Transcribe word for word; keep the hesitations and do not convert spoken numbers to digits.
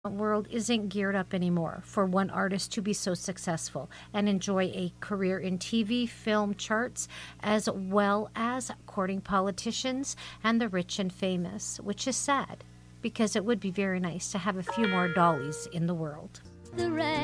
world isn't geared up anymore for one artist to be so successful and enjoy a career in T V, film charts, as well as courting politicians and the rich and famous, which is sad because it would be very nice to have a few more Dollies in the world.